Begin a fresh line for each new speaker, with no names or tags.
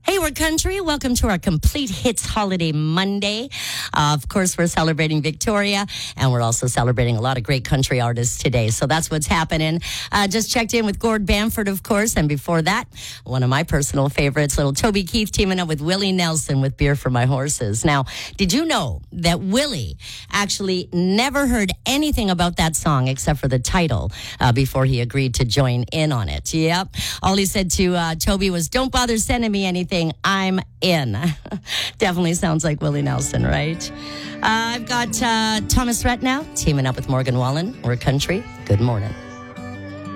Hey, we're country. Welcome to our Complete Hits Holiday Monday. Of course, we're celebrating Victoria, and we're also celebrating a lot of great country artists today. So that's what's happening. Just checked in with Gord Bamford, of course, and before that, one of my personal favorites, little Toby Keith teaming up with Willie Nelson with Beer for My Horses. Now, did you know that Willie actually never heard anything about that song except for the title before he agreed to join in on it? Yep. All he said to Toby was, "Don't bother sending me anything. I'm in." Definitely sounds like Willie Nelson, right? I've got Thomas Rhett now teaming up with Morgan Wallen. We're country. Good morning.